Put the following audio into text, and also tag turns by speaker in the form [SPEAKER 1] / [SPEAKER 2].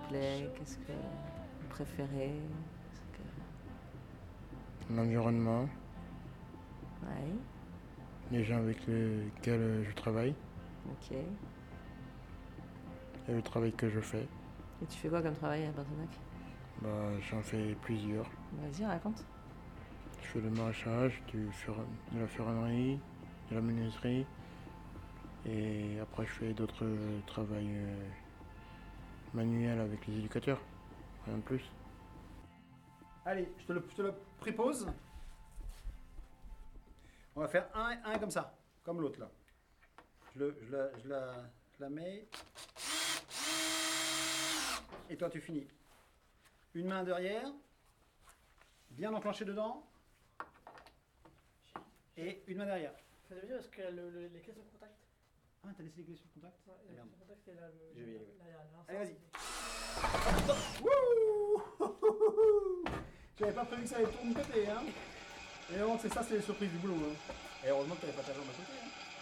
[SPEAKER 1] plaît? Qu'est-ce que vous préférez?
[SPEAKER 2] L'environnement,
[SPEAKER 1] Ouais,
[SPEAKER 2] les gens avec lesquels je travaille
[SPEAKER 1] ok.
[SPEAKER 2] et le travail que je fais.
[SPEAKER 1] Et tu fais quoi comme travail à Bertonac?
[SPEAKER 2] J'en fais plusieurs.
[SPEAKER 1] Vas-y, raconte.
[SPEAKER 2] Je fais le maraîchage, de la ferronnerie, de la menuiserie. Et après, je fais d'autres travails manuels avec les éducateurs. Rien de plus.
[SPEAKER 3] Allez, je te le prépose. On va faire un comme ça, comme l'autre là. Je la mets. Et toi, tu finis. Une main derrière, bien enclenché dedans. Et une main derrière.
[SPEAKER 4] Fais bien parce que les clés sont en contact.
[SPEAKER 3] Ah, t'as laissé les clés sur le contact?
[SPEAKER 4] Ouais,
[SPEAKER 3] Ah, merde.
[SPEAKER 4] le contact, c'est là.
[SPEAKER 3] Je vais y aller,
[SPEAKER 4] Ouais.
[SPEAKER 3] Allez, vas-y. Wouh. J'avais pas prévu que ça allait tourner de côté, hein. Et non, c'est ça, c'est les surprises du boulot. Hein. Et heureusement que t'avais pas ta jambe à côté, hein.